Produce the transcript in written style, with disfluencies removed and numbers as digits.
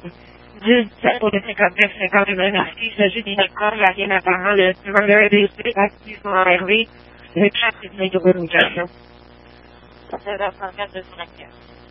17 pour le 59-51, merci. Il s'agit d'une accord, la rien apparent, le demandeur des activement Hervé, le chat est de communication. Ça va prendre 4 de son acteur.